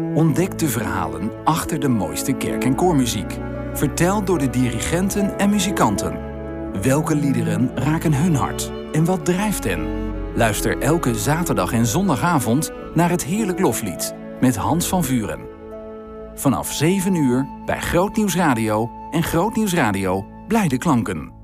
Ontdek de verhalen achter de mooiste kerk- en koormuziek. Verteld door de dirigenten en muzikanten. Welke liederen raken hun hart en wat drijft hen? Luister elke zaterdag en zondagavond naar het Heerlijk Loflied met Hans van Vuren. Vanaf 7 uur bij Groot Nieuws Radio en Groot Nieuws Radio Blijde Klanken.